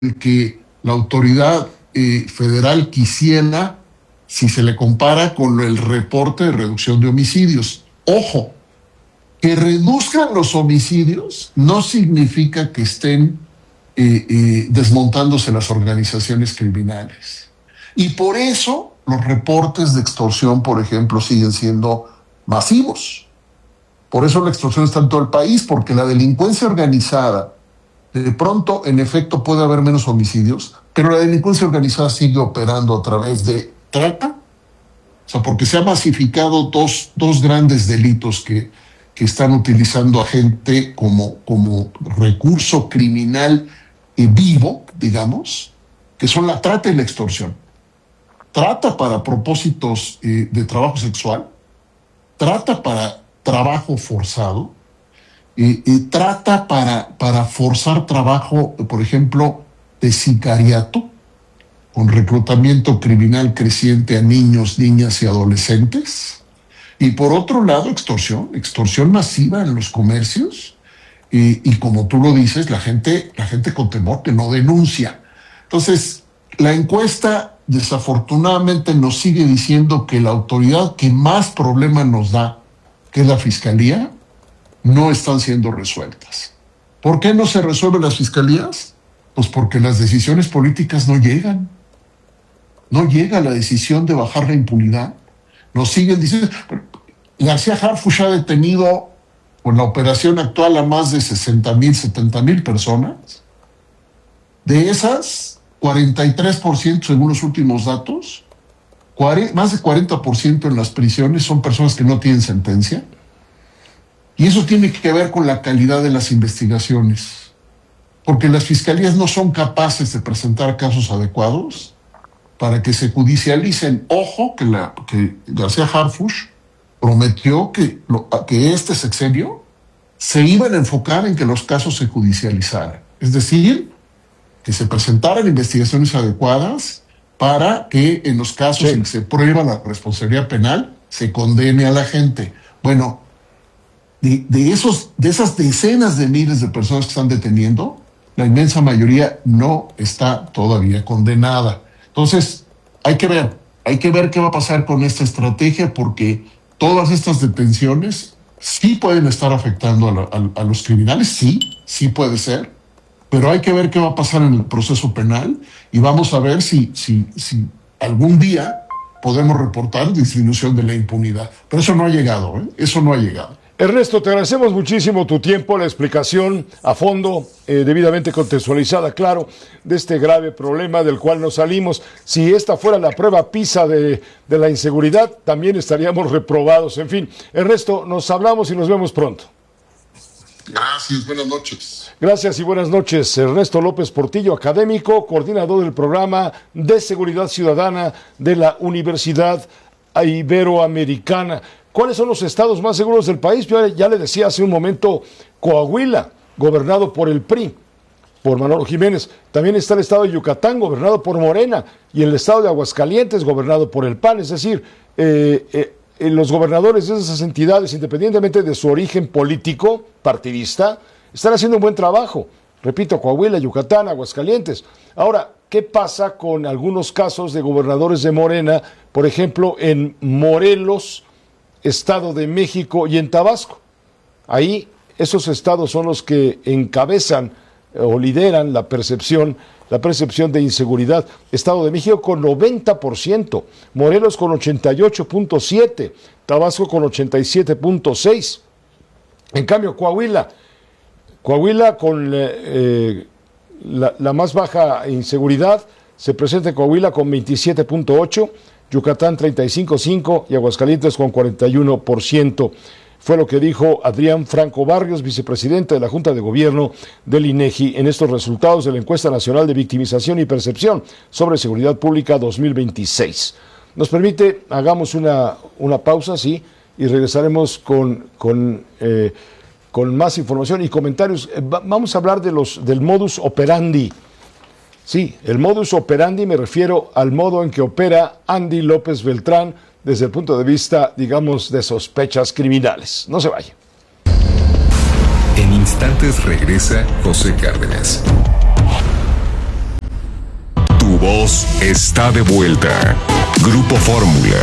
el que la autoridad federal quisiera si se le compara con el reporte de reducción de homicidios. Ojo, que reduzcan los homicidios no significa que estén desmontándose las organizaciones criminales. Y por eso los reportes de extorsión, por ejemplo, siguen siendo masivos. Por eso la extorsión está en todo el país, porque la delincuencia organizada, de pronto, en efecto, puede haber menos homicidios, pero la delincuencia organizada sigue operando a través de trata. O sea, porque se han masificado dos grandes delitos que están utilizando a gente como recurso criminal vivo, digamos, que son la trata y la extorsión. Trata para propósitos de trabajo sexual, trata para trabajo forzado, trata para forzar trabajo, por ejemplo, de sicariato, con reclutamiento criminal creciente a niños, niñas y adolescentes. Y por otro lado, extorsión masiva en los comercios. Y como tú lo dices, la gente con temor que no denuncia. Entonces, la encuesta desafortunadamente nos sigue diciendo que la autoridad que más problema nos da, que es la Fiscalía, no están siendo resueltas. ¿Por qué no se resuelven las fiscalías? Pues porque las decisiones políticas no llegan. No llega la decisión de bajar la impunidad. Nos siguen diciendo... García Harfuch ha detenido con la operación actual a más de 60,000, 70,000 personas. De esas, 43%, según los últimos datos, más de 40% en las prisiones son personas que no tienen sentencia. Y eso tiene que ver con la calidad de las investigaciones, porque las fiscalías no son capaces de presentar casos adecuados para que se judicialicen. Ojo, que García Harfuch prometió que este sexenio se iban a enfocar en que los casos se judicializaran. Es decir, que se presentaran investigaciones adecuadas para que en los casos en que se prueba la responsabilidad penal se condene a la gente. Bueno, de esas decenas de miles de personas que están deteniendo, la inmensa mayoría no está todavía condenada. Entonces, hay que ver qué va a pasar con esta estrategia, porque todas estas detenciones sí pueden estar afectando a los criminales, sí puede ser, pero hay que ver qué va a pasar en el proceso penal y vamos a ver si algún día podemos reportar disminución de la impunidad. Pero eso no ha llegado, eso no ha llegado. Ernesto, te agradecemos muchísimo tu tiempo, la explicación a fondo, debidamente contextualizada, claro, de este grave problema del cual nos salimos. Si esta fuera la prueba PISA de la inseguridad, también estaríamos reprobados. En fin, Ernesto, nos hablamos y nos vemos pronto. Gracias, buenas noches. Gracias y buenas noches. Ernesto López Portillo, académico, coordinador del programa de Seguridad Ciudadana de la Universidad Iberoamericana. ¿Cuáles son los estados más seguros del país? Yo ya le decía hace un momento, Coahuila, gobernado por el PRI, por Manolo Jiménez. También está el estado de Yucatán, gobernado por Morena, y el estado de Aguascalientes, gobernado por el PAN. Es decir, los gobernadores de esas entidades, independientemente de su origen político, partidista, están haciendo un buen trabajo. Repito, Coahuila, Yucatán, Aguascalientes. Ahora, ¿qué pasa con algunos casos de gobernadores de Morena? Por ejemplo, en Morelos, Estado de México y en Tabasco. Ahí esos estados son los que encabezan o lideran la percepción de inseguridad. Estado de México con 90%, Morelos con 88.7%, Tabasco con 87.6%. En cambio, Coahuila con la más baja inseguridad, se presenta en Coahuila con 27.8%, Yucatán 35.5% y Aguascalientes con 41%. Fue lo que dijo Adrián Franco Barrios, vicepresidente de la Junta de Gobierno del INEGI, en estos resultados de la Encuesta Nacional de Victimización y Percepción sobre Seguridad Pública 2026. Nos permite, hagamos una pausa, sí, y regresaremos con más información y comentarios. Vamos a hablar del modus operandi. Sí, el modus operandi, me refiero al modo en que opera Andy López Beltrán desde el punto de vista, digamos, de sospechas criminales. No se vaya. En instantes regresa José Cárdenas. voz está de vuelta. Grupo Fórmula.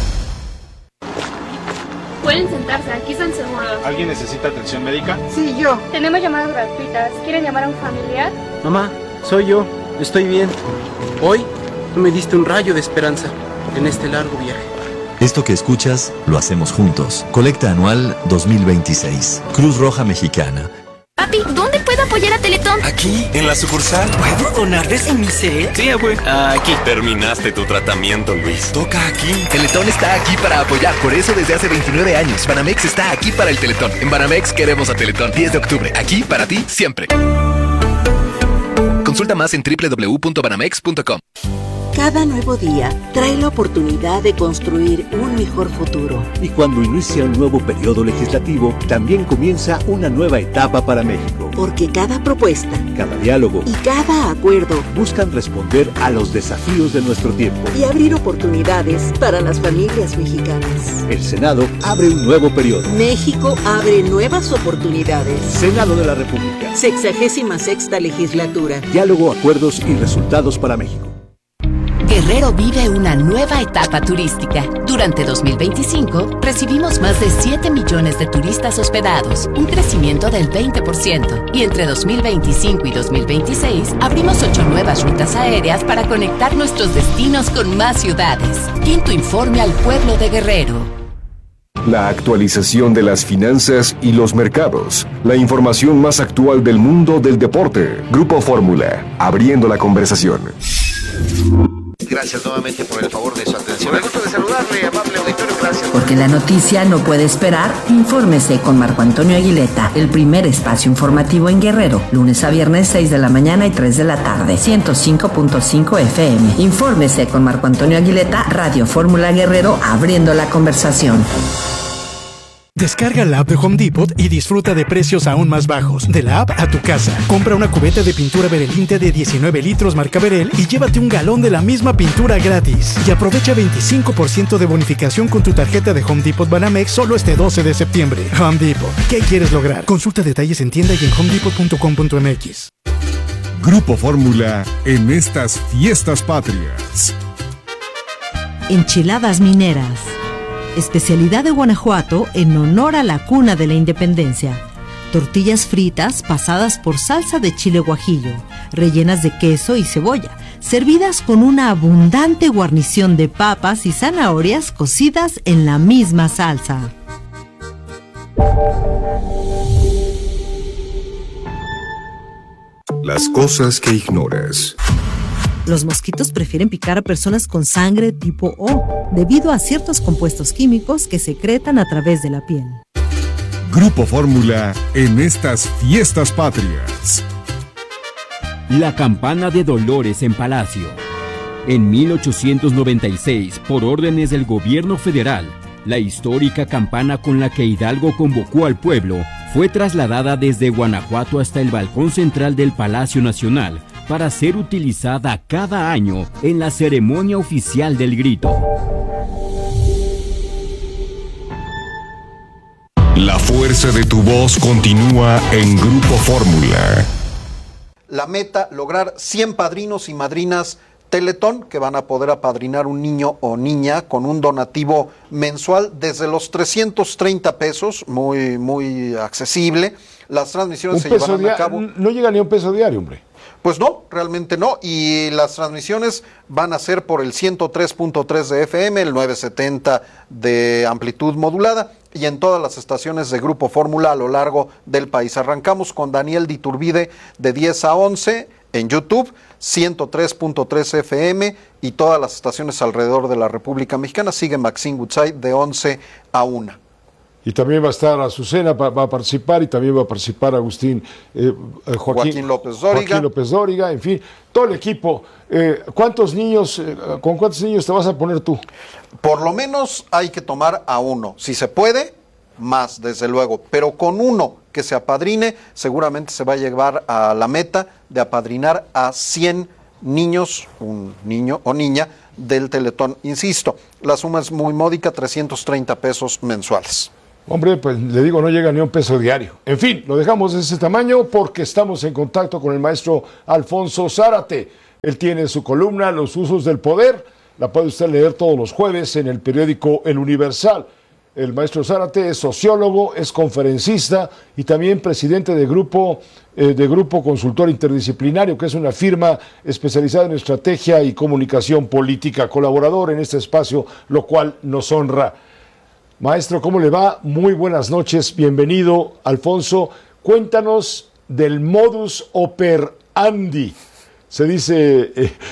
Pueden sentarse, aquí están seguros. ¿Alguien necesita atención médica? Sí, yo. Tenemos llamadas gratuitas. ¿Quieren llamar a un familiar? Mamá, soy yo. Estoy bien. Hoy tú me diste un rayo de esperanza en este largo viaje. Esto que escuchas, lo hacemos juntos. Colecta anual 2026. Cruz Roja Mexicana. Papi, ¿dónde puedo apoyar a Teletón? Aquí, en la sucursal. ¿Puedo donarles en mi cel? Sí, abue. Aquí. Terminaste tu tratamiento, Luis. Toca aquí. Teletón está aquí para apoyar. Por eso desde hace 29 años, Banamex está aquí para el Teletón. En Banamex queremos a Teletón. 10 de octubre. Aquí para ti, siempre. Consulta más en www.banamex.com. Cada nuevo día trae la oportunidad de construir un mejor futuro. Y cuando inicia un nuevo periodo legislativo, también comienza una nueva etapa para México. Porque cada propuesta, cada diálogo y cada acuerdo buscan responder a los desafíos de nuestro tiempo y abrir oportunidades para las familias mexicanas. El Senado abre un nuevo periodo. México abre nuevas oportunidades. Senado de la República. 66ª legislatura. Diálogo, acuerdos y resultados para México. Guerrero vive una nueva etapa turística. Durante 2025 recibimos más de 7 millones de turistas hospedados, un crecimiento del 20%. Y entre 2025 y 2026 abrimos 8 nuevas rutas aéreas para conectar nuestros destinos con más ciudades. Quinto informe al pueblo de Guerrero. La actualización de las finanzas y los mercados. La información más actual del mundo del deporte. Grupo Fórmula, abriendo la conversación. Gracias nuevamente por el favor de su atención. Me gusto de saludarle, amable auditorio, gracias. Porque la noticia no puede esperar, infórmese con Marco Antonio Aguileta, el primer espacio informativo en Guerrero, lunes a viernes 6 de la mañana y 3 de la tarde, 105.5 FM. Infórmese con Marco Antonio Aguileta, Radio Fórmula Guerrero, abriendo la conversación. Descarga la app de Home Depot y disfruta de precios aún más bajos. De la app a tu casa. Compra una cubeta de pintura Berelinte de 19 litros marca Berel y llévate un galón de la misma pintura gratis. Y aprovecha 25% de bonificación con tu tarjeta de Home Depot Banamex solo este 12 de septiembre. Home Depot. ¿Qué quieres lograr? Consulta detalles en tienda y en homedepot.com.mx. Grupo Fórmula en estas fiestas patrias. Enchiladas mineras. Especialidad de Guanajuato en honor a la cuna de la independencia. Tortillas fritas pasadas por salsa de chile guajillo, rellenas de queso y cebolla, servidas con una abundante guarnición de papas y zanahorias cocidas en la misma salsa. Las cosas que ignoras. Los mosquitos prefieren picar a personas con sangre tipo O, debido a ciertos compuestos químicos que secretan a través de la piel. Grupo Fórmula en estas fiestas patrias. La campana de Dolores en Palacio. En 1896, por órdenes del gobierno federal, la histórica campana con la que Hidalgo convocó al pueblo fue trasladada desde Guanajuato hasta el balcón central del Palacio Nacional, para ser utilizada cada año en la ceremonia oficial del grito. La fuerza de tu voz continúa en Grupo Fórmula. La meta, lograr 100 padrinos y madrinas Teletón que van a poder apadrinar un niño o niña con un donativo mensual desde los 330 pesos, muy accesible. Las transmisiones se llevarán a cabo. No llega ni a un peso diario, hombre. Pues no, realmente no, y las transmisiones van a ser por el 103.3 de FM, el 970 de amplitud modulada y en todas las estaciones de Grupo Fórmula a lo largo del país. Arrancamos con Daniel Diturbide de 10 a 11 en YouTube, 103.3 FM y todas las estaciones alrededor de la República Mexicana. Sigue Maxine Goodside de 11 a 1. Y también va a estar Azucena, va a participar, y también va a participar Agustín, Joaquín López Dóriga. Joaquín López Dóriga, en fin, todo el equipo. ¿Cuántos niños, con cuántos niños te vas a poner tú? Por lo menos hay que tomar a uno. Si se puede, más, desde luego. Pero con uno que se apadrine, seguramente se va a llevar a la meta de apadrinar a 100 niños, un niño o niña, del Teletón. Insisto, la suma es muy módica, 330 pesos mensuales. Hombre, pues le digo, no llega ni a un peso diario. En fin, lo dejamos de ese tamaño porque estamos en contacto con el maestro Alfonso Zárate. Él tiene su columna Los usos del poder, la puede usted leer todos los jueves en el periódico El Universal. El maestro Zárate es sociólogo, es conferencista y también presidente de Grupo Consultor Interdisciplinario, que es una firma especializada en estrategia y comunicación política, colaborador en este espacio, lo cual nos honra. Maestro, ¿cómo le va? Muy buenas noches, bienvenido, Alfonso. Cuéntanos del modus operandi. Se dice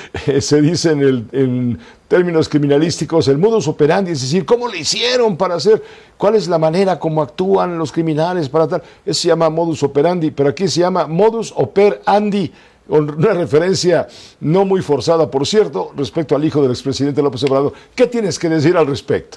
en términos criminalísticos el modus operandi, es decir, ¿cómo le hicieron para hacer? ¿Cuál es la manera como actúan los criminales para tal? Eso se llama modus operandi, pero aquí se llama modus operandi, una referencia no muy forzada, por cierto, respecto al hijo del expresidente López Obrador. ¿Qué tienes que decir al respecto?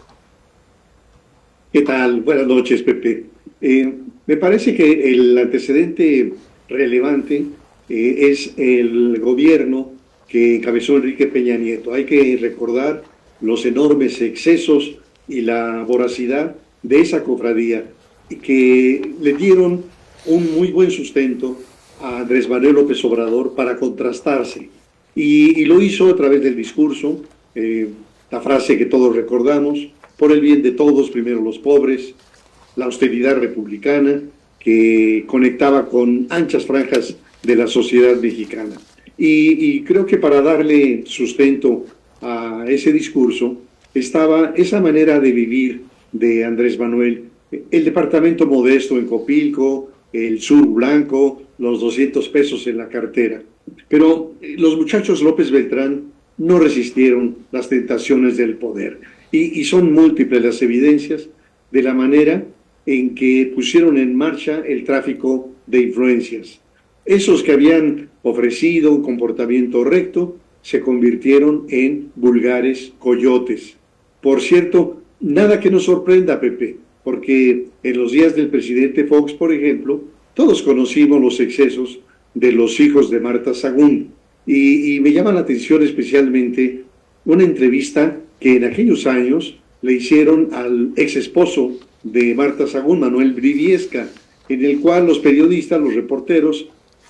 ¿Qué tal? Buenas noches, Pepe. Me parece que el antecedente relevante es el gobierno que encabezó Enrique Peña Nieto. Hay que recordar los enormes excesos y la voracidad de esa cofradía que le dieron un muy buen sustento a Andrés Manuel López Obrador para contrastarse. Y lo hizo a través del discurso, la frase que todos recordamos, por el bien de todos, primero los pobres, la austeridad republicana que conectaba con anchas franjas de la sociedad mexicana. Y creo que para darle sustento a ese discurso estaba esa manera de vivir de Andrés Manuel, el departamento modesto en Copilco, el sur blanco, los 200 pesos en la cartera. Pero los muchachos López Beltrán no resistieron las tentaciones del poder y son múltiples las evidencias de la manera en que pusieron en marcha el tráfico de influencias. Esos que habían ofrecido un comportamiento recto se convirtieron en vulgares coyotes. Por cierto, nada que nos sorprenda, Pepe, porque en los días del presidente Fox, por ejemplo, todos conocimos los excesos de los hijos de Marta Sagún. Y me llama la atención especialmente una entrevista que en aquellos años le hicieron al ex esposo de Marta Sagún, Manuel Briviesca, en el cual los periodistas, los reporteros,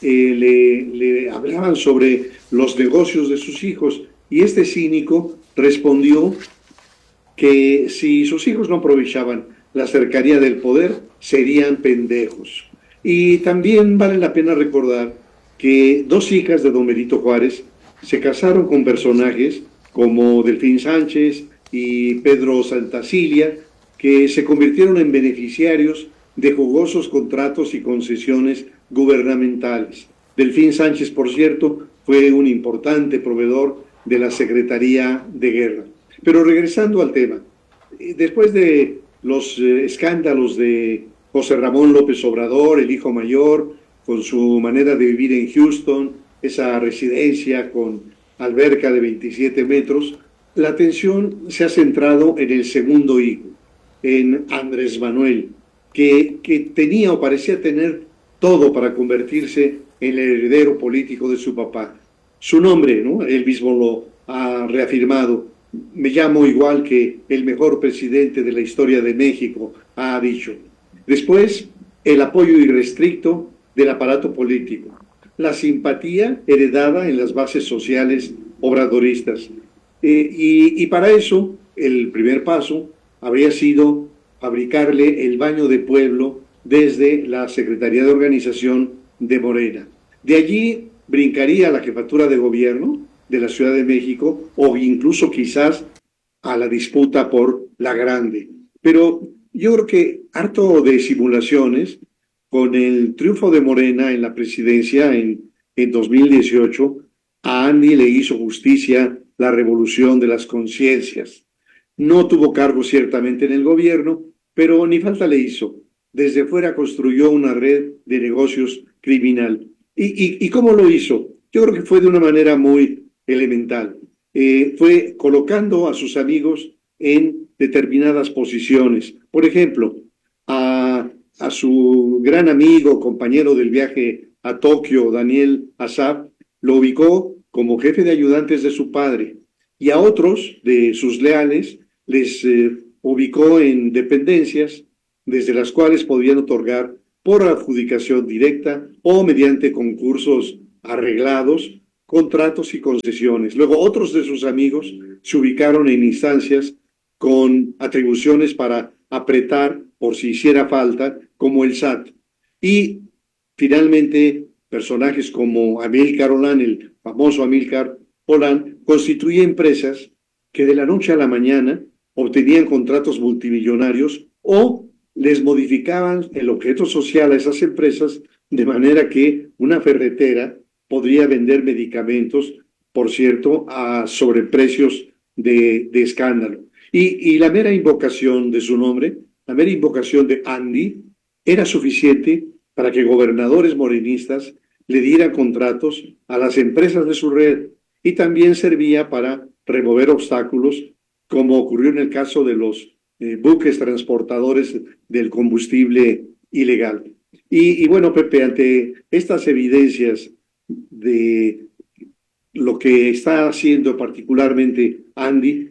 le hablaban sobre los negocios de sus hijos, y este cínico respondió que si sus hijos no aprovechaban la cercanía del poder, serían pendejos. Y también vale la pena recordar que dos hijas de don Benito Juárez se casaron con personajes como Delfín Sánchez y Pedro Santacilia, que se convirtieron en beneficiarios de jugosos contratos y concesiones gubernamentales. Delfín Sánchez, por cierto, fue un importante proveedor de la Secretaría de Guerra. Pero regresando al tema, después de los escándalos de José Ramón López Obrador, el hijo mayor, con su manera de vivir en Houston, esa residencia con alberca de 27 metros, la atención se ha centrado en el segundo hijo, en Andrés Manuel, que tenía o parecía tener todo para convertirse en el heredero político de su papá. Su nombre, ¿no? Él mismo lo ha reafirmado. Me llamo igual que el mejor presidente de la historia de México, ha dicho. Después, el apoyo irrestricto del aparato político. La simpatía heredada en las bases sociales obradoristas. Y para eso, el primer paso habría sido fabricarle el baño de pueblo desde la Secretaría de Organización de Morena. De allí brincaría a la jefatura de gobierno de la Ciudad de México o incluso quizás a la disputa por la Grande. Pero yo creo que harto de simulaciones, con el triunfo de Morena en la presidencia en 2018, a Andy le hizo justicia la revolución de las conciencias. No tuvo cargo ciertamente en el gobierno, pero ni falta le hizo. Desde fuera construyó una red de negocios criminal. ¿Y cómo lo hizo? Yo creo que fue de una manera muy elemental. Fue colocando a sus amigos en determinadas posiciones. Por ejemplo, a su gran amigo, compañero del viaje a Tokio, Daniel Asaf, lo ubicó como jefe de ayudantes de su padre, y a otros de sus leales les ubicó en dependencias desde las cuales podían otorgar por adjudicación directa o mediante concursos arreglados contratos y concesiones. Luego otros de sus amigos se ubicaron en instancias con atribuciones para apretar por si hiciera falta, como el SAT. Y finalmente, personajes como Amílcar Olán, el famoso Amílcar Olán, constituye empresas que de la noche a la mañana obtenían contratos multimillonarios o les modificaban el objeto social a esas empresas de manera que una ferretera podría vender medicamentos, por cierto, a sobreprecios de escándalo. Y la mera invocación de su nombre, la mera invocación de Andy, era suficiente para que gobernadores morenistas le dieran contratos a las empresas de su red, y también servía para remover obstáculos, como ocurrió en el caso de los buques transportadores del combustible ilegal. Y bueno, Pepe, ante estas evidencias de lo que está haciendo particularmente Andy,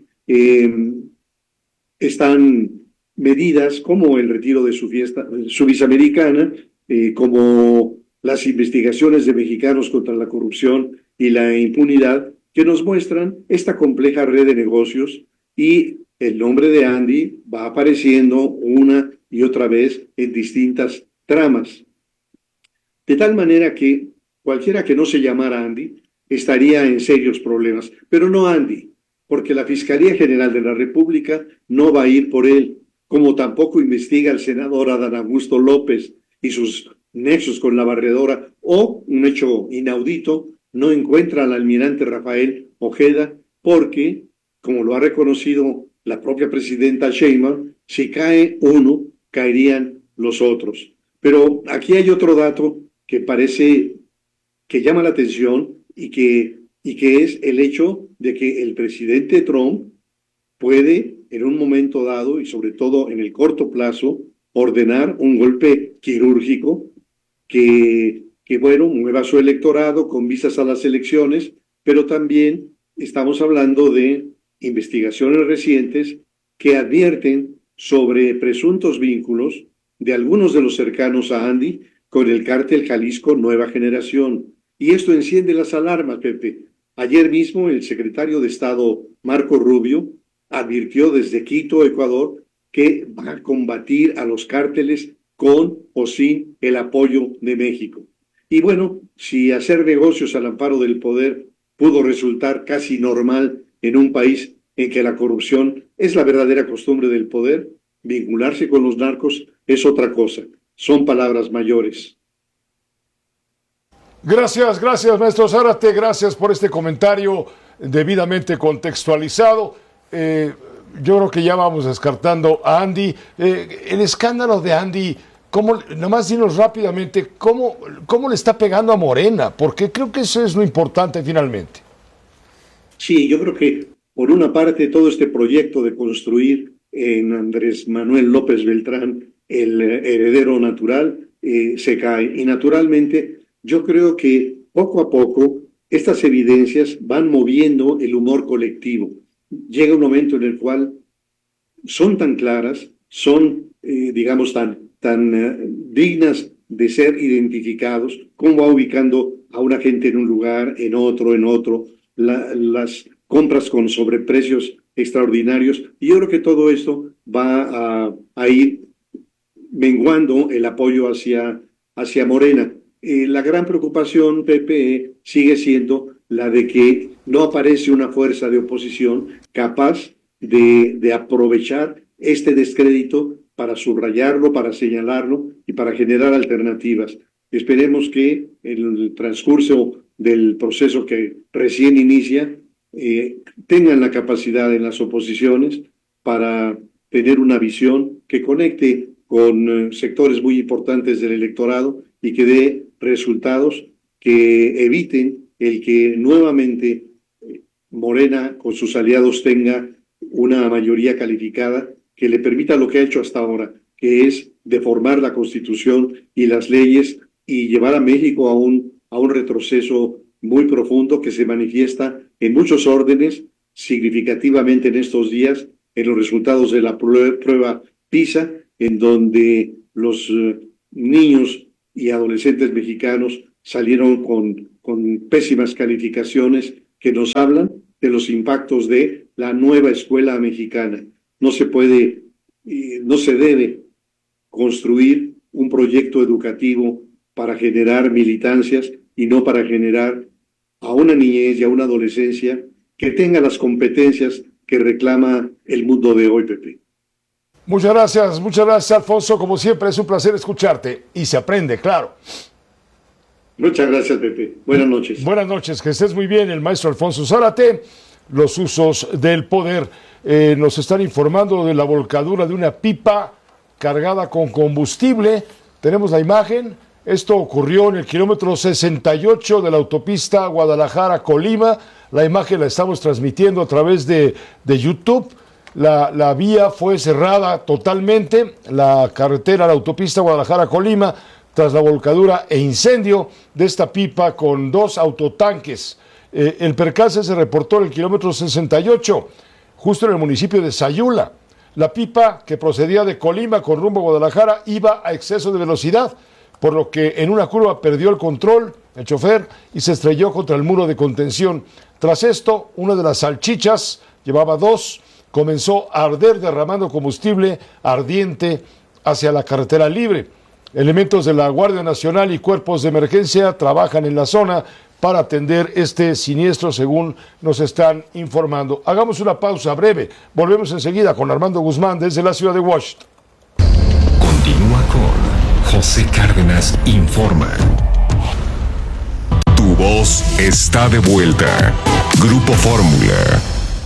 están medidas como el retiro de su visa americana, como las investigaciones de mexicanos contra la corrupción y la impunidad, que nos muestran esta compleja red de negocios, y el nombre de Andy va apareciendo una y otra vez en distintas tramas. De tal manera que cualquiera que no se llamara Andy estaría en serios problemas, pero no Andy, porque la Fiscalía General de la República no va a ir por él, como tampoco investiga el senador Adán Augusto López y sus nexos con la barredora, o, un hecho inaudito, no encuentra al almirante Rafael Ojeda, porque, como lo ha reconocido la propia presidenta Sheinbaum, si cae uno, caerían los otros. Pero aquí hay otro dato que parece que llama la atención y que es el hecho de que el presidente Trump puede, en un momento dado y sobre todo en el corto plazo, ordenar un golpe quirúrgico que bueno, mueva su electorado con vistas a las elecciones, pero también estamos hablando de investigaciones recientes que advierten sobre presuntos vínculos de algunos de los cercanos a Andy con el cártel Jalisco Nueva Generación. Y esto enciende las alarmas, Pepe. Ayer mismo el secretario de Estado, Marco Rubio, advirtió desde Quito, Ecuador, que va a combatir a los cárteles con o sin el apoyo de México. Y bueno, si hacer negocios al amparo del poder pudo resultar casi normal en un país en que la corrupción es la verdadera costumbre del poder, vincularse con los narcos es otra cosa. Son palabras mayores. Gracias, maestro Zárate, gracias por este comentario debidamente contextualizado. Yo creo que ya vamos descartando a Andy. El escándalo de Andy, nomás dinos rápidamente, ¿cómo le está pegando a Morena? Porque creo que eso es lo importante finalmente. Sí, yo creo que por una parte todo este proyecto de construir en Andrés Manuel López Beltrán el heredero natural se cae. Y naturalmente yo creo que poco a poco estas evidencias van moviendo el humor colectivo. Llega un momento en el cual son tan claras, son, digamos, tan dignas de ser identificados, como va ubicando a una gente en un lugar, en otro, las compras con sobreprecios extraordinarios. Y yo creo que todo esto va a ir menguando el apoyo hacia Morena. La gran preocupación, Pepe, sigue siendo la de que no aparece una fuerza de oposición capaz de aprovechar este descrédito para subrayarlo, para señalarlo y para generar alternativas. Esperemos que en el transcurso del proceso que recién inicia tengan la capacidad en las oposiciones para tener una visión que conecte con sectores muy importantes del electorado y que dé resultados que eviten el que nuevamente Morena con sus aliados tenga una mayoría calificada que le permita lo que ha hecho hasta ahora, que es deformar la Constitución y las leyes y llevar a México a un retroceso muy profundo que se manifiesta en muchos órdenes, significativamente en estos días, en los resultados de la prueba PISA, en donde los niños y adolescentes mexicanos salieron con con pésimas calificaciones que nos hablan de los impactos de la nueva escuela mexicana. No se puede, no se debe construir un proyecto educativo para generar militancias y no para generar a una niñez y a una adolescencia que tenga las competencias que reclama el mundo de hoy, Pepe. Muchas gracias, Alfonso. Como siempre, es un placer escucharte y se aprende, claro. Muchas gracias, Pepe. Buenas noches. Buenas noches, que estés muy bien. El maestro Alfonso Zárate, los usos del poder. Nos están informando de la volcadura de una pipa cargada con combustible. Tenemos la imagen. Esto ocurrió en el kilómetro 68 de la autopista Guadalajara-Colima. La imagen la estamos transmitiendo a través de YouTube. La vía fue cerrada totalmente, la carretera, la autopista Guadalajara-Colima, tras la volcadura e incendio de esta pipa con 2 autotanques. El percance se reportó en el kilómetro 68, justo en el municipio de Sayula. La pipa, que procedía de Colima con rumbo a Guadalajara, iba a exceso de velocidad, por lo que en una curva perdió el control el chofer y se estrelló contra el muro de contención. Tras esto, una de las salchichas, llevaba 2, comenzó a arder derramando combustible ardiente hacia la carretera libre. Elementos de la Guardia Nacional y cuerpos de emergencia trabajan en la zona para atender este siniestro, según nos están informando. Hagamos una pausa breve. Volvemos enseguida con Armando Guzmán desde la ciudad de Washington. Continúa con José Cárdenas Informa. Tu voz está de vuelta. Grupo Fórmula.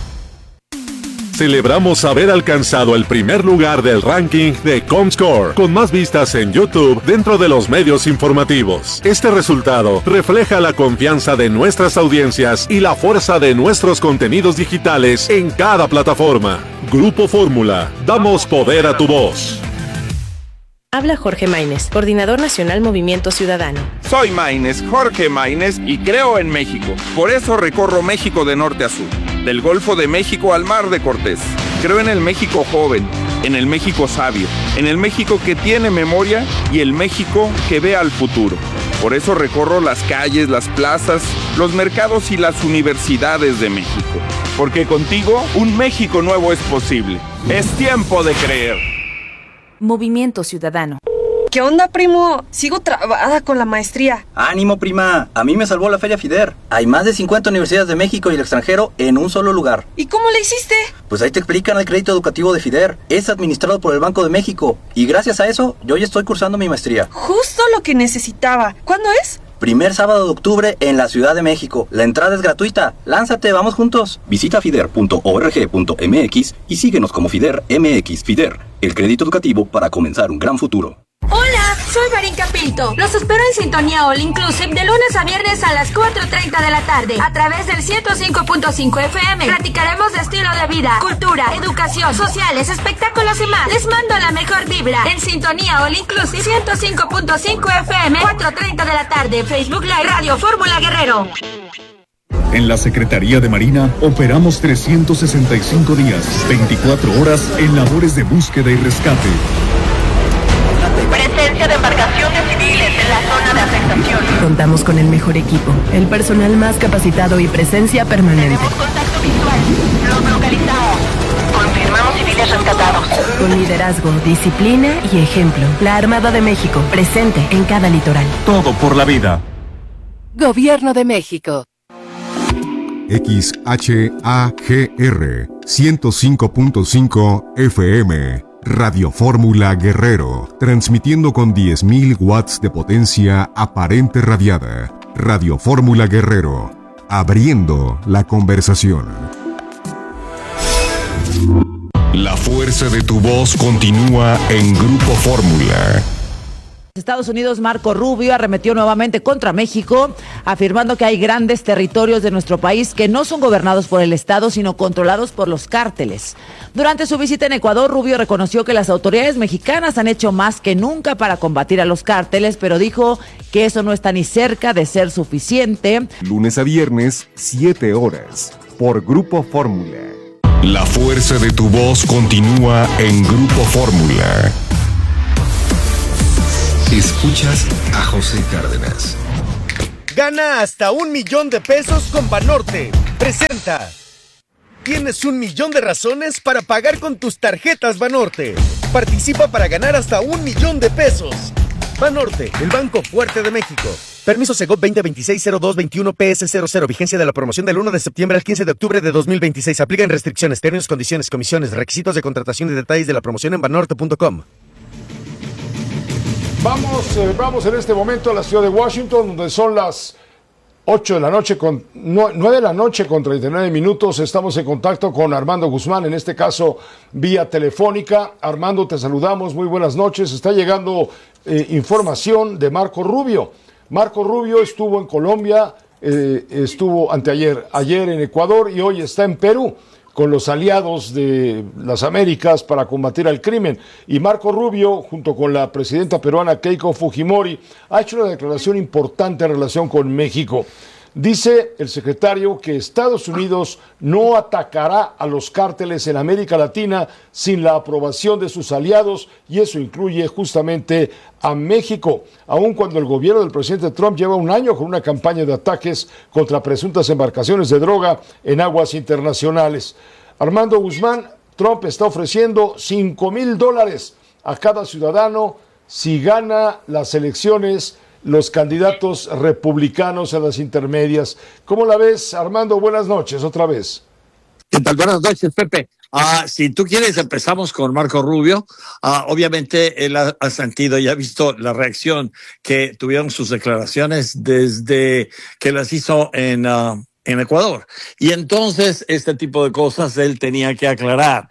Celebramos haber alcanzado el primer lugar del ranking de Comscore, con más vistas en YouTube dentro de los medios informativos. Este resultado refleja la confianza de nuestras audiencias y la fuerza de nuestros contenidos digitales en cada plataforma. Grupo Fórmula, damos poder a tu voz. Habla Jorge Maínez, Coordinador Nacional Movimiento Ciudadano. Soy Maínez, Jorge Maínez, y creo en México. Por eso recorro México de norte a sur, del Golfo de México al Mar de Cortés. Creo en el México joven, en el México sabio, en el México que tiene memoria y el México que ve al futuro. Por eso recorro las calles, las plazas, los mercados y las universidades de México. Porque contigo, un México nuevo es posible. Es tiempo de creer. Movimiento Ciudadano. ¿Qué onda, primo? Sigo trabada con la maestría. ¡Ánimo, prima! A mí me salvó la Feria FIDER. Hay más de 50 universidades de México y el extranjero en un solo lugar. ¿Y cómo le hiciste? Pues ahí te explican el crédito educativo de FIDER. Es administrado por el Banco de México. Y gracias a eso, yo ya estoy cursando mi maestría. Justo lo que necesitaba. ¿Cuándo es? Primer sábado de octubre en la Ciudad de México. La entrada es gratuita. ¡Lánzate, vamos juntos! Visita fider.org.mx y síguenos como FIDER MX. FIDER, el crédito educativo para comenzar un gran futuro. Hola, soy Marín Pinto. Los espero en Sintonía All Inclusive de lunes a viernes a las 4:30 de la tarde a través del 105.5 FM. Platicaremos de estilo de vida, cultura, educación, sociales, espectáculos y más. Les mando la mejor vibra en Sintonía All Inclusive 105.5 FM, 4:30 de la tarde. Facebook Live Radio Fórmula Guerrero. En la Secretaría de Marina operamos 365 días, 24 horas en labores de búsqueda y rescate. Presencia de embarcaciones civiles en la zona de afectación. Contamos con el mejor equipo, el personal más capacitado y presencia permanente. Tenemos contacto visual. Los localizamos. Confirmamos civiles rescatados. Con liderazgo, disciplina y ejemplo. La Armada de México, presente en cada litoral. Todo por la vida. Gobierno de México. XHAGR 105.5 FM. Radio Fórmula Guerrero, transmitiendo con 10.000 watts de potencia aparente radiada. Radio Fórmula Guerrero, abriendo la conversación. La fuerza de tu voz continúa en Grupo Fórmula. Estados Unidos, Marco Rubio, arremetió nuevamente contra México, afirmando que hay grandes territorios de nuestro país que no son gobernados por el Estado, sino controlados por los cárteles. Durante su visita en Ecuador, Rubio reconoció que las autoridades mexicanas han hecho más que nunca para combatir a los cárteles, pero dijo que eso no está ni cerca de ser suficiente. Lunes a viernes, 7 horas, por Grupo Fórmula. La fuerza de tu voz continúa en Grupo Fórmula. Escuchas a José Cárdenas. Gana hasta $1,000,000 con Banorte. Presenta. Tienes 1,000,000 de razones para pagar con tus tarjetas Banorte. Participa para ganar hasta $1,000,000. Banorte, el banco fuerte de México. Permiso Segov 2026-0221 PS00. Vigencia de la promoción del 1 de septiembre al 15 de octubre de 2026. Aplican restricciones, términos, condiciones, comisiones, requisitos de contratación y detalles de la promoción en banorte.com. Vamos en este momento a la ciudad de Washington, donde son las 8 de la noche, 9 de la noche con 39 minutos. Estamos en contacto con Armando Guzmán, en este caso vía telefónica. Armando, te saludamos, muy buenas noches. Está llegando información de Marco Rubio. Marco Rubio estuvo en Colombia, estuvo ayer en Ecuador y hoy está en Perú con los aliados de las Américas para combatir al crimen. Y Marco Rubio, junto con la presidenta peruana Keiko Fujimori, ha hecho una declaración importante en relación con México. Dice el secretario que Estados Unidos no atacará a los cárteles en América Latina sin la aprobación de sus aliados, y eso incluye justamente a México, aun cuando el gobierno del presidente Trump lleva un año con una campaña de ataques contra presuntas embarcaciones de droga en aguas internacionales. Armando Guzmán, Trump está ofreciendo $5,000 a cada ciudadano si gana las elecciones los candidatos republicanos a las intermedias. ¿Cómo la ves, Armando? Buenas noches, otra vez. ¿Qué tal? Buenas noches, Pepe. Si tú quieres, empezamos con Marco Rubio. Obviamente, él ha sentido y ha visto la reacción que tuvieron sus declaraciones desde que las hizo en Ecuador. Y entonces, este tipo de cosas él tenía que aclarar,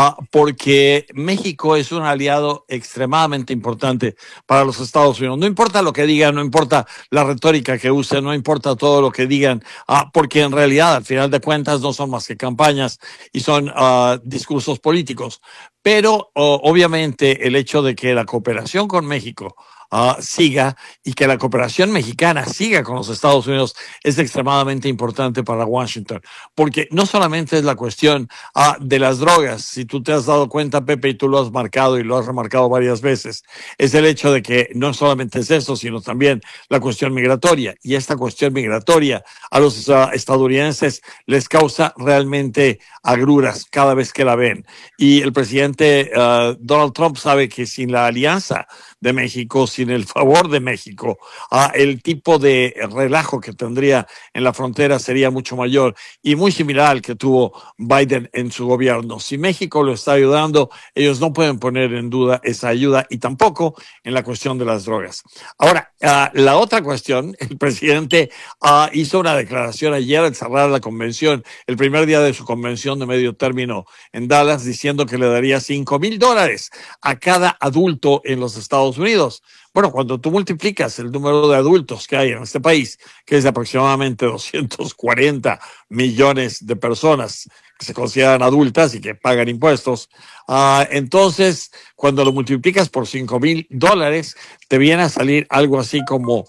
porque México es un aliado extremadamente importante para los Estados Unidos. No importa lo que digan, no importa la retórica que usen, no importa todo lo que digan, porque en realidad, al final de cuentas, no son más que campañas y son discursos políticos. Pero, obviamente, el hecho de que la cooperación con México siga y que la cooperación mexicana siga con los Estados Unidos es extremadamente importante para Washington, porque no solamente es la cuestión de las drogas. Si tú te has dado cuenta, Pepe, y tú lo has marcado y lo has remarcado varias veces, es el hecho de que no solamente es eso, sino también la cuestión migratoria, y esta cuestión migratoria a los estadounidenses les causa realmente agruras cada vez que la ven, y el presidente Donald Trump sabe que sin la alianza de México, sin el favor de México, el tipo de relajo que tendría en la frontera sería mucho mayor y muy similar al que tuvo Biden en su gobierno. Si México lo está ayudando, ellos no pueden poner en duda esa ayuda, y tampoco en la cuestión de las drogas. Ahora, la otra cuestión, el presidente hizo una declaración ayer al cerrar la convención, el primer día de su convención de medio término en Dallas, diciendo que le daría $5,000 a cada adulto en los Estados Unidos. Bueno, cuando tú multiplicas el número de adultos que hay en este país, que es de aproximadamente 240 millones de personas que se consideran adultas y que pagan impuestos, entonces cuando lo multiplicas por $5,000, te viene a salir algo así como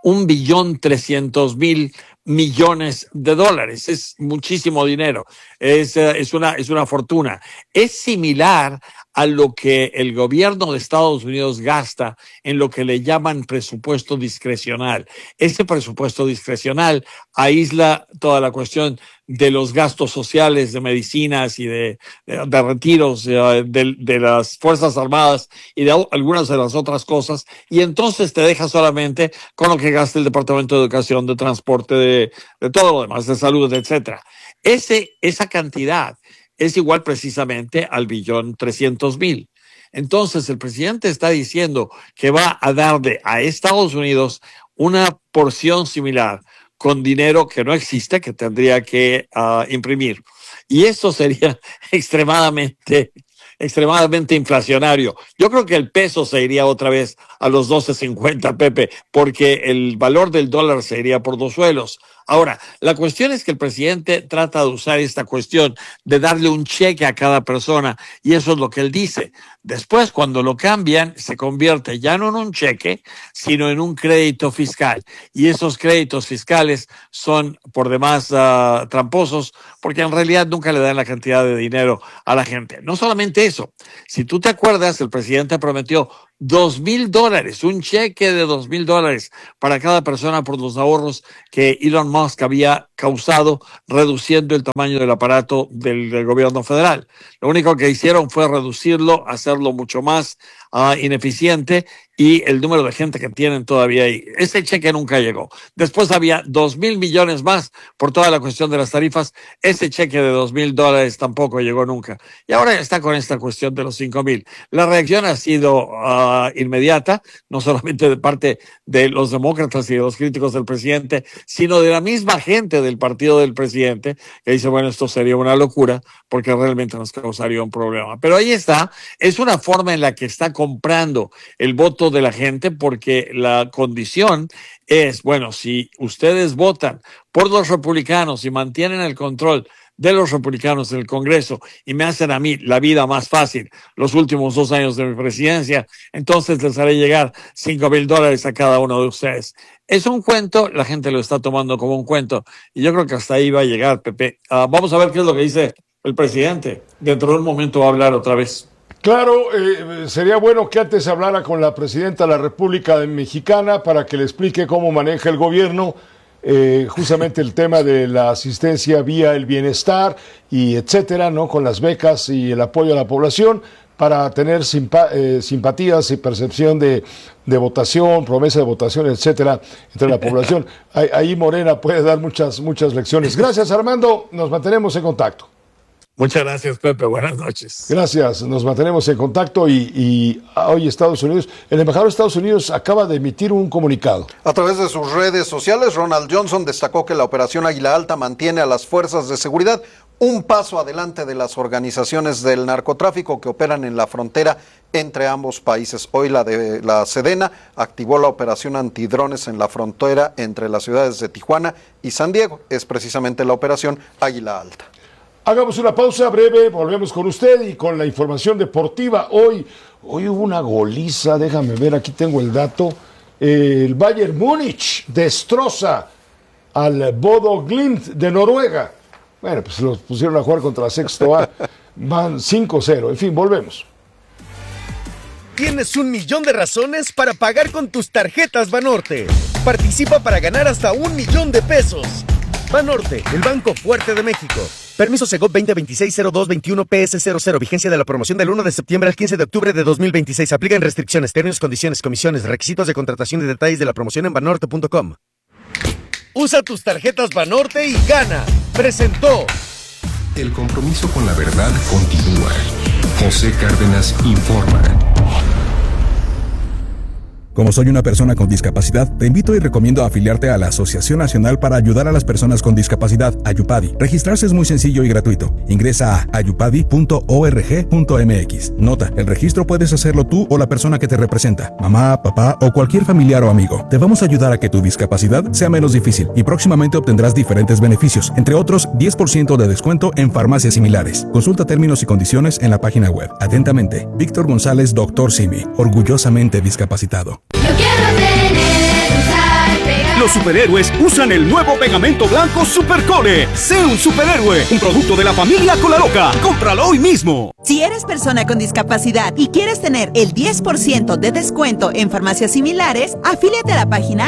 $1,300,000,000,000. Es muchísimo dinero, es una fortuna. Es similar a lo que el gobierno de Estados Unidos gasta en lo que le llaman presupuesto discrecional. Ese presupuesto discrecional aísla toda la cuestión de los gastos sociales, de medicinas y de retiros de las Fuerzas Armadas y de algunas de las otras cosas, y entonces te deja solamente con lo que gasta el Departamento de Educación, de Transporte, de todo lo demás, de salud, etcétera. Esa cantidad es igual precisamente al $1,300,000,000. Entonces, el presidente está diciendo que va a darle a Estados Unidos una porción similar con dinero que no existe, que tendría que imprimir. Y eso sería extremadamente inflacionario. Yo creo que el peso se iría otra vez a los 12.50, Pepe, porque el valor del dólar se iría por los suelos. Ahora, la cuestión es que el presidente trata de usar esta cuestión de darle un cheque a cada persona, y eso es lo que él dice. Después, cuando lo cambian, se convierte ya no en un cheque, sino en un crédito fiscal. Y esos créditos fiscales son por demás tramposos, porque en realidad nunca le dan la cantidad de dinero a la gente. No solamente eso, si tú te acuerdas, el presidente prometió $2,000, un cheque de $2,000 para cada persona por los ahorros que Elon Musk había causado reduciendo el tamaño del aparato del gobierno federal. Lo único que hicieron fue reducirlo, hacerlo mucho más ineficiente, y el número de gente que tienen todavía ahí. Ese cheque nunca llegó. Después había 2,000 millones más por toda la cuestión de las tarifas. Ese cheque de $2,000 tampoco llegó nunca. Y ahora está con esta cuestión de los 5,000. La reacción ha sido inmediata, no solamente de parte de los demócratas y de los críticos del presidente, sino de la misma gente del partido del presidente, que dice, bueno, esto sería una locura porque realmente nos causaría un problema. Pero ahí está, es una forma en la que está comprando el voto de la gente, porque la condición es, bueno, si ustedes votan por los republicanos y mantienen el control de los republicanos en el Congreso y me hacen a mí la vida más fácil los últimos 2 años de mi presidencia, entonces les haré llegar $5,000 a cada uno de ustedes. Es un cuento, la gente lo está tomando como un cuento, y yo creo que hasta ahí va a llegar, Pepe. Vamos a ver qué es lo que dice el presidente. Dentro de un momento va a hablar otra vez. Claro, sería bueno que antes hablara con la presidenta de la República Mexicana para que le explique cómo maneja el gobierno justamente el tema de la asistencia vía el bienestar y etcétera, ¿no? Con las becas y el apoyo a la población para tener simpatías y percepción de votación, promesa de votación, etcétera, entre la población. Ahí Morena puede dar muchas lecciones. Gracias, Armando. Nos mantenemos en contacto. Muchas gracias, Pepe. Buenas noches. Gracias. Nos mantenemos en contacto y hoy Estados Unidos, el embajador de Estados Unidos acaba de emitir un comunicado. A través de sus redes sociales, Ronald Johnson destacó que la Operación Águila Alta mantiene a las fuerzas de seguridad un paso adelante de las organizaciones del narcotráfico que operan en la frontera entre ambos países. Hoy la Sedena activó la operación antidrones en la frontera entre las ciudades de Tijuana y San Diego. Es precisamente la Operación Águila Alta. Hagamos una pausa breve, volvemos con usted y con la información deportiva. Hoy hubo una goliza, déjame ver, aquí tengo el dato. El Bayern Múnich destroza al Bodo Glimt de Noruega. Bueno, pues los pusieron a jugar contra Sexto A. Van 5-0. En fin, volvemos. Tienes 1,000,000 de razones para pagar con tus tarjetas Banorte. Participa para ganar hasta $1,000,000. Banorte, el banco fuerte de México. Permiso Segov 2026-0221-PS00. Vigencia de la promoción del 1 de septiembre al 15 de octubre de 2026. Aplican restricciones, términos, condiciones, comisiones, requisitos de contratación y detalles de la promoción en banorte.com. Usa tus tarjetas Banorte y gana. Presentó. El compromiso con la verdad continúa. José Cárdenas informa. Como soy una persona con discapacidad, te invito y recomiendo afiliarte a la Asociación Nacional para Ayudar a las Personas con Discapacidad, Ayupadi. Registrarse es muy sencillo y gratuito. Ingresa a ayupadi.org.mx. Nota, el registro puedes hacerlo tú o la persona que te representa, mamá, papá o cualquier familiar o amigo. Te vamos a ayudar a que tu discapacidad sea menos difícil y próximamente obtendrás diferentes beneficios, entre otros 10% de descuento en farmacias similares. Consulta términos y condiciones en la página web. Atentamente, Víctor González, Dr. Simi, orgullosamente discapacitado. Los superhéroes usan el nuevo pegamento blanco Supercole. Sé un superhéroe, un producto de la familia Colaloca. Cómpralo hoy mismo. Si eres persona con discapacidad y quieres tener el 10% de descuento en farmacias similares, afíliate a la página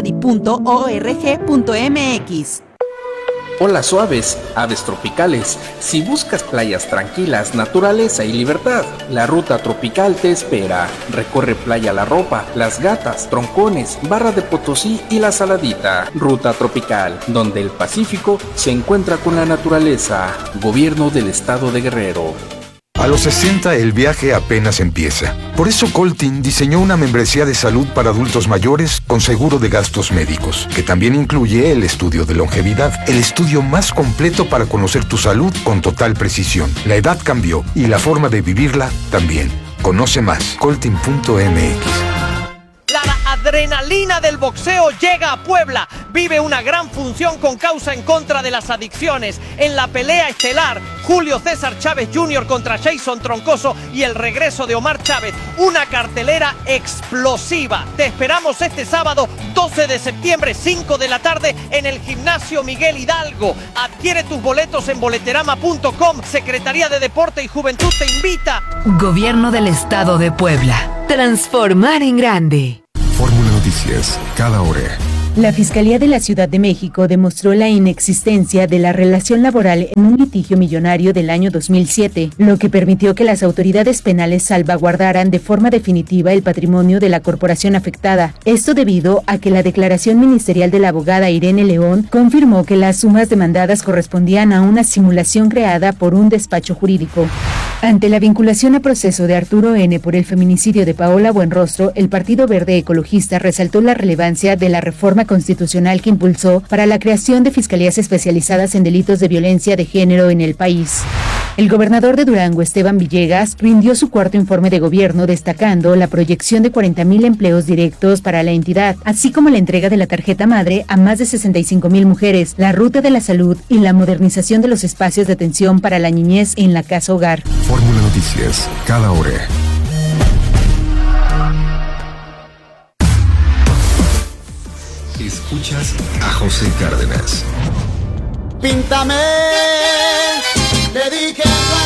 ayupadi.org.mx. Olas suaves, aves tropicales. Si buscas playas tranquilas, naturaleza y libertad, la Ruta Tropical te espera. Recorre Playa La Ropa, Las Gatas, Troncones, Barra de Potosí y La Saladita. Ruta Tropical, donde el Pacífico se encuentra con la naturaleza. Gobierno del Estado de Guerrero. A los 60 el viaje apenas empieza. Por eso Coltin diseñó una membresía de salud para adultos mayores con seguro de gastos médicos, que también incluye el estudio de longevidad, el estudio más completo para conocer tu salud con total precisión. La edad cambió y la forma de vivirla también. Conoce más, coltin.mx. La adrenalina del boxeo llega a Puebla. Vive una gran función con causa en contra de las adicciones. En la pelea estelar, Julio César Chávez Jr. contra Jason Troncoso y el regreso de Omar Chávez. Una cartelera explosiva. Te esperamos este sábado 12 de septiembre, 5 de la tarde, en el Gimnasio Miguel Hidalgo. Adquiere tus boletos en boleterama.com. Secretaría de Deporte y Juventud te invita. Gobierno del Estado de Puebla. Transformar en grande. Fórmula Noticias, cada hora. La Fiscalía de la Ciudad de México demostró la inexistencia de la relación laboral en un litigio millonario del año 2007, lo que permitió que las autoridades penales salvaguardaran de forma definitiva el patrimonio de la corporación afectada. Esto debido a que la declaración ministerial de la abogada Irene León confirmó que las sumas demandadas correspondían a una simulación creada por un despacho jurídico. Ante la vinculación a proceso de Arturo N. por el feminicidio de Paola Buenrostro, el Partido Verde Ecologista resaltó la relevancia de la reforma constitucional que impulsó para la creación de fiscalías especializadas en delitos de violencia de género en el país. El gobernador de Durango, Esteban Villegas, rindió su cuarto informe de gobierno destacando la proyección de 40,000 empleos directos para la entidad, así como la entrega de la tarjeta madre a más de 65,000 mujeres, la ruta de la salud y la modernización de los espacios de atención para la niñez en la casa hogar. Fórmula Noticias, cada hora. Escuchas a José Cárdenas. Píntame, le dije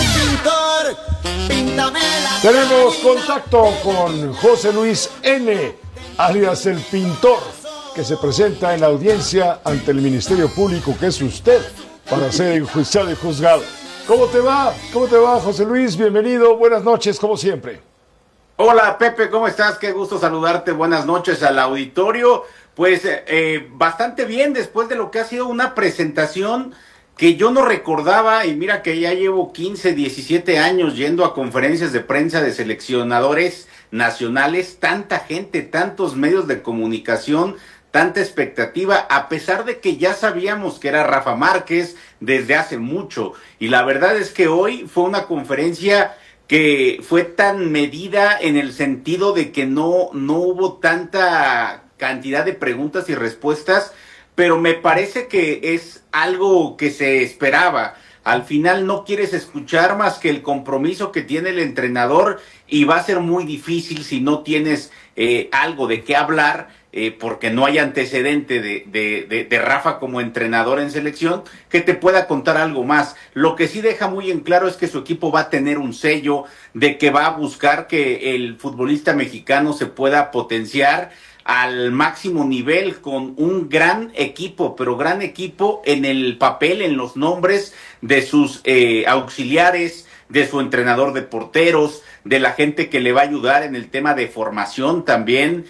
al pintor, píntame la... Tenemos contacto con José Luis N., alias el Pintor, que se presenta en la audiencia ante el Ministerio Público, que es usted, para ser enjuiciado y juzgado. ¿Cómo te va? ¿Cómo te va, José Luis? Bienvenido, buenas noches, como siempre. Hola, Pepe, ¿cómo estás? Qué gusto saludarte, buenas noches al auditorio. Pues bastante bien después de lo que ha sido una presentación que yo no recordaba, y mira que ya llevo 15, 17 años yendo a conferencias de prensa de seleccionadores nacionales, tanta gente, tantos medios de comunicación, tanta expectativa, a pesar de que ya sabíamos que era Rafa Márquez desde hace mucho, y la verdad es que hoy fue una conferencia que fue tan medida en el sentido de que no hubo tanta cantidad de preguntas y respuestas, pero me parece que es algo que se esperaba. Al final no quieres escuchar más que el compromiso que tiene el entrenador, y va a ser muy difícil si no tienes algo de qué hablar, porque no hay antecedente de Rafa como entrenador en selección, que te pueda contar algo más. Lo que sí deja muy en claro es que su equipo va a tener un sello, de que va a buscar que el futbolista mexicano se pueda potenciar al máximo nivel con un gran equipo, pero gran equipo en el papel, en los nombres de sus auxiliares, de su entrenador de porteros, de la gente que le va a ayudar en el tema de formación también,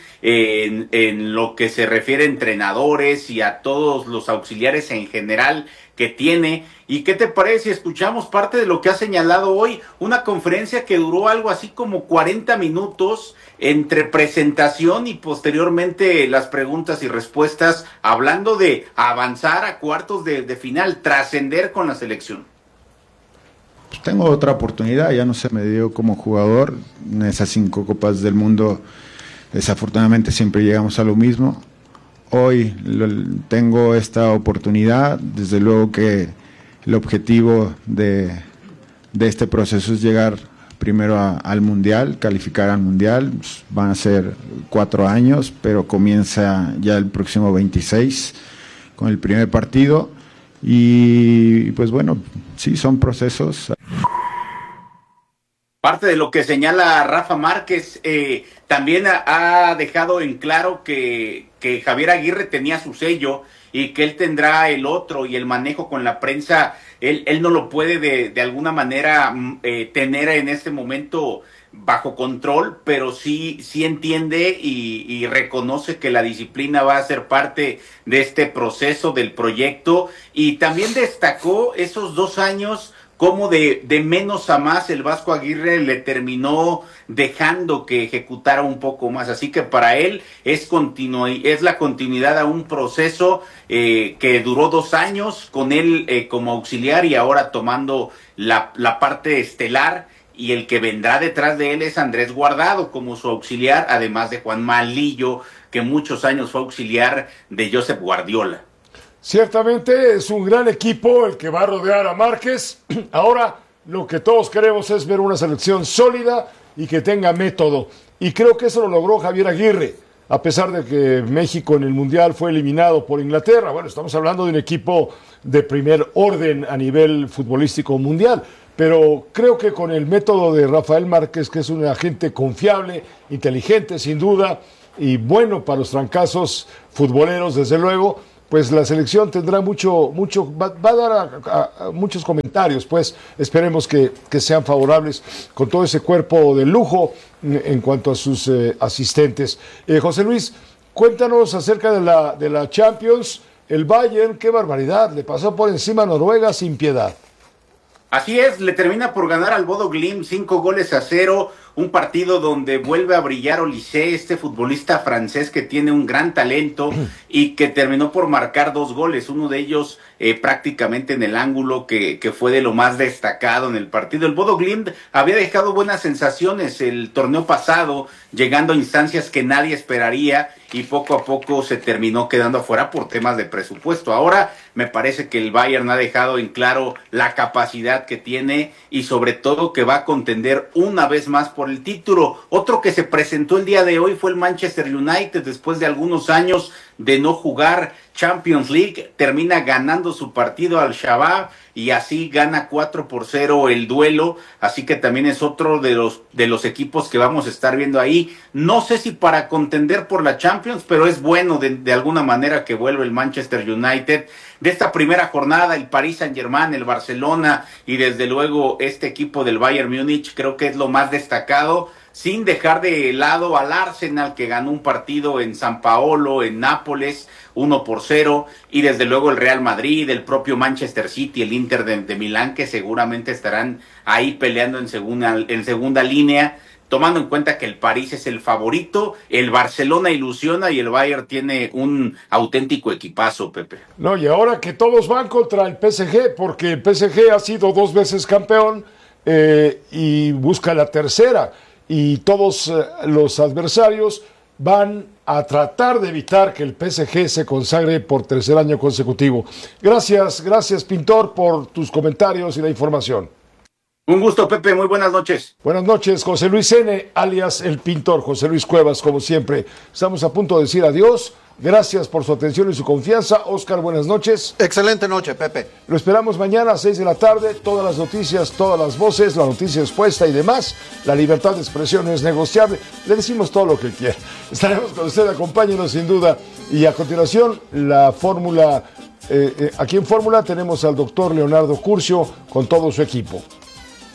en lo que se refiere a entrenadores y a todos los auxiliares en general que tiene. ¿Y qué te parece si escuchamos parte de lo que ha señalado hoy? Una conferencia que duró algo así como 40 minutos entre presentación y posteriormente las preguntas y respuestas, hablando de avanzar a cuartos de final, trascender con la selección. Pues tengo otra oportunidad, ya no se me dio como jugador. En esas 5 Copas del Mundo desafortunadamente siempre llegamos a lo mismo. Hoy tengo esta oportunidad, desde luego que el objetivo de este proceso es llegar primero al Mundial, calificar al Mundial. Van a ser 4 años, pero comienza ya el próximo 26 con el primer partido. Y pues bueno, sí, son procesos. Parte de lo que señala Rafa Márquez, también ha dejado en claro que Javier Aguirre tenía su sello y que él tendrá el otro, y el manejo con la prensa, él no lo puede de alguna manera tener en este momento bajo control, pero sí entiende y reconoce que la disciplina va a ser parte de este proceso del proyecto, y también destacó esos 2 años como de menos a más el Vasco Aguirre le terminó dejando que ejecutara un poco más. Así que para él es la continuidad a un proceso que duró 2 años con él como auxiliar, y ahora tomando la parte estelar, y el que vendrá detrás de él es Andrés Guardado como su auxiliar, además de Juan Malillo, que muchos años fue auxiliar de Josep Guardiola. Ciertamente es un gran equipo el que va a rodear a Márquez. Ahora lo que todos queremos es ver una selección sólida y que tenga método. Y creo que eso lo logró Javier Aguirre, a pesar de que México en el Mundial fue eliminado por Inglaterra. Bueno, estamos hablando de un equipo de primer orden a nivel futbolístico mundial. pero creo que con el método de Rafael Márquez, que es un agente confiable, inteligente sin duda, y bueno para los trancazos futboleros, desde luego, pues la selección tendrá va a dar a muchos comentarios, pues esperemos que sean favorables con todo ese cuerpo de lujo en cuanto a sus asistentes. José Luis, cuéntanos acerca de la Champions. El Bayern, qué barbaridad, le pasó por encima a Noruega sin piedad. Así es, le termina por ganar al Bodo Glimt 5-0, un partido donde vuelve a brillar Olise, este futbolista francés que tiene un gran talento y que terminó por marcar 2 goles, uno de ellos prácticamente en el ángulo que fue de lo más destacado en el partido. El Bodo Glimt había dejado buenas sensaciones el torneo pasado, llegando a instancias que nadie esperaría y poco a poco se terminó quedando afuera por temas de presupuesto. Ahora me parece que el Bayern ha dejado en claro la capacidad que tiene y sobre todo que va a contender una vez más por el título. Otro que se presentó el día de hoy fue el Manchester United, después de algunos años de no jugar Champions League, termina ganando su partido al Shabab y así gana 4-0 el duelo, así que también es otro de los equipos que vamos a estar viendo ahí. No sé si para contender por la Champions, pero es bueno de alguna manera que vuelva el Manchester United. De esta primera jornada, el Paris Saint-Germain, el Barcelona y desde luego este equipo del Bayern Múnich creo que es lo más destacado, sin dejar de lado al Arsenal, que ganó un partido en San Paolo, en Nápoles, 1-0, y desde luego el Real Madrid, el propio Manchester City, el Inter de Milán, que seguramente estarán ahí peleando en segunda línea, tomando en cuenta que el París es el favorito, el Barcelona ilusiona y el Bayern tiene un auténtico equipazo, Pepe. No, y ahora que todos van contra el PSG, porque el PSG ha sido 2 veces campeón y busca la tercera, y todos los adversarios van a tratar de evitar que el PSG se consagre por 3er año consecutivo. Gracias, Pintor, por tus comentarios y la información. Un gusto, Pepe, muy buenas noches. Buenas noches, José Luis N., alias El Pintor, José Luis Cuevas, como siempre. Estamos a punto de decir adiós. Gracias por su atención y su confianza. Oscar, buenas noches. Excelente noche, Pepe. Lo esperamos mañana a 6 de la tarde. Todas las noticias, todas las voces, la noticia expuesta y demás. La libertad de expresión no es negociable. Le decimos todo lo que quiera. Estaremos con usted, acompáñenos sin duda. Y a continuación, la fórmula. Aquí en Fórmula tenemos al doctor Leonardo Curcio con todo su equipo.